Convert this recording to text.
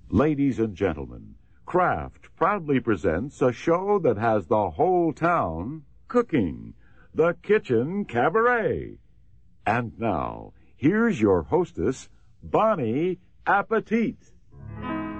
Ladies and gentlemen, Kraft proudly presents a show that has the whole town cooking, the Kitchen Cabaret. And now, here's your hostess, Bonnie Appetit.